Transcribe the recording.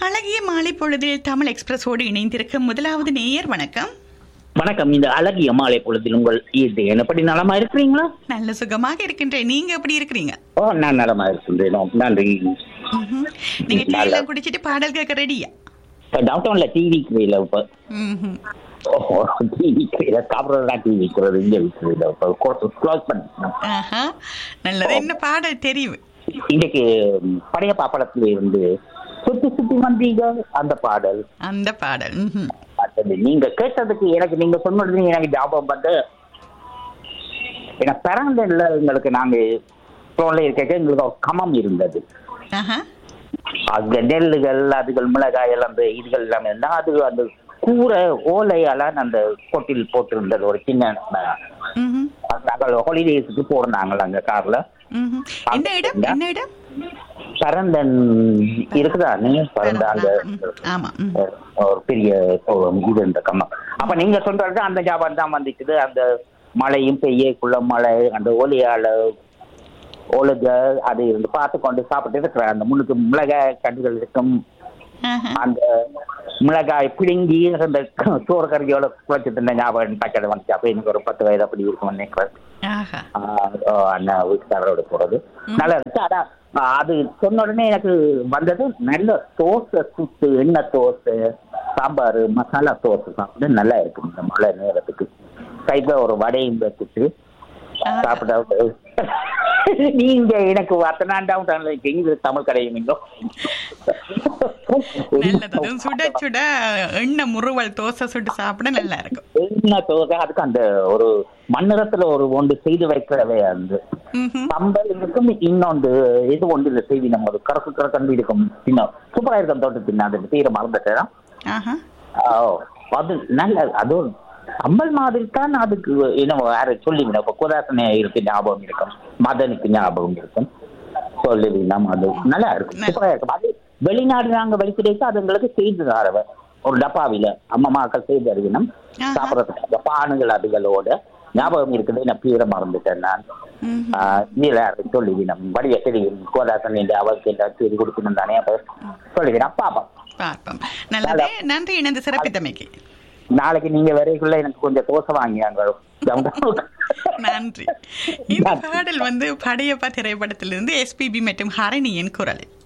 அழகிய மாலை பொழுதில் தமிழ் எக்ஸ்பிரஸோடு இணைந்திருக்கும் முதலாவது நேயர். வணக்கம். வணக்கம். இந்த அழகிய மாலை பொழுதில் உங்கள் எப்படி நலமா இருக்கிறீங்களா? நல்ல சுகமாக இருக்கின்றேன். நீங்க எப்படி இருக்கிறீங்க? நான் நலமா இருக்கின்றேன், நன்றி. நீங்க டீ எல்லாம் குடிச்சிட்டு பாடல் கேட்க ரெடியா? டவுன்டவுன்ல டிவி கிரீல இப்ப டிவி கிரீல சாப்பிடறதா டிவி இருக்கிறது இங்க விற்கிறது க்ளோஸ் பண்ண. நல்லது. என்ன பாடல் தெரியும்? இன்னைக்கு பழைய பாப்படத்துல இருந்து சுத்தி சுத்தி வந்தீங்க அந்த பாடல். அந்த பாடல் நீங்க கேட்டதுக்கு எனக்கு நீங்க சொன்னது எனக்கு ஞாபகம் வந்து ஏன்னா பிறந்தல எங்களுக்கு நாங்க தோல்ல இருக்க எங்களுக்கு ஒரு கமம் இருந்தது. அங்க நெல்லுகள் அதுகள் மிளகாய் எல்லாம் அந்த இதுகள் எல்லாமே இருந்தா அது அந்த கூரை ஓலையால அந்த கொட்டில் போட்டிருந்தது ஒரு சின்ன. நாங்கள் ஹாலிடேஸுக்கு போறாங்க அங்க கார்ல. என்ன இடம்? என்ன இடம்? பரந்தன் இருக்குதா? நீங்க பரந்த அங்க ஒரு பெரிய இது இந்த கம்மம். அப்ப நீங்க சொல்றது அந்த ஜாபான் தான் வந்துச்சுது. அந்த மழையும் பெய்யக்குள்ள மழை அந்த ஒலியால ஒழுக அது இருந்து பார்த்து கொண்டு சாப்பிட்டு இருக்கிற அந்த முன்னுக்கு மிளகாய் கண்டுகள் இருக்கும். அந்த மிளகாய் பிடுங்கி அந்த சோறு கறியோட குழைச்சிட்டு இருந்த ஞாபகம் பக்கெட் வந்துச்சு. அப்ப எனக்கு ஒரு 10 வயது அப்படி இருக்கும் நினைக்கிறேன். அண்ணன் வீட்டுக்காரரோட போறது நல்லா இருந்துச்சு. அதான் அது சொன்ன உடனே எனக்கு வந்தது நல்ல தோசை சுட்டு எண்ணெய் தோசை சாம்பார் மசாலா தோசை சாப்பிட்டு நல்லா இருக்கும் இந்த மழை நேரத்துக்கு. கையில ஒரு வடையும் வச்சுட்டு சாப்பிட்டா நீங்க எனக்கு அத்தனாண்டாவும் தமிழ் கடையும் இன்னும் சுட சுட எண்ணெய் முறுவல் தோசை சுட்டு சாப்பிட நல்லா இருக்கும். எண்ணெய் தோசை அதுக்கு அந்த ஒரு மண்ணிறத்துல ஒரு ஒன்று செய்து வைக்கிறவே அந்த சம்பல் இருக்கும். இன்னொன்று இது ஒன்று இல்லை செய்தி நம்ம ஒரு கறக்கு கண்டு இருக்கும் இன்னும் சூப்பரா இருக்கும் தோட்ட தின்ன அந்த தீர மறந்துட்டேன். அது நல்ல அது சம்பல் மாதிரி தான். அதுக்கு என்ன வேற சொல்லிவிடும். இப்ப குதாசனை இருக்கு ஞாபகம் இருக்கும், மதனுக்கு ஞாபகம் இருக்கும் சொல்லுவீங்கன்னா அது நல்லா இருக்கும், சூப்பரா இருக்கும். அது வெளிநாடு நாங்க வெளிக்கிடைக்கு அது எங்களுக்கு செய்து தரவ ஒரு டப்பாவில அம்மாக்கள் செய்து அறிவினம் சாப்பிடறதுக்கு பானுகள் அதுகளோட ஞாபகம் இருக்குது. நான் பீர மறந்துட்டேன் நான். சொல்லுவீனம் வடிவ தெரியும் கோதாசன் அவருக்கு செய்து கொடுக்கணும் தானே. அப்ப சொல்லுவீன் அப்பா நன்றி இணைந்து சிறப்பித்தமைக்கு. நாளைக்கு நீங்க வரைக்குள்ள எனக்கு கொஞ்சம் தோசை வாங்கியாங்க. நன்றி. இந்த பாடல் படையப்பா திரைப்படத்திலிருந்து எஸ்பிபி மற்றும் ஹரணியின் குரல்.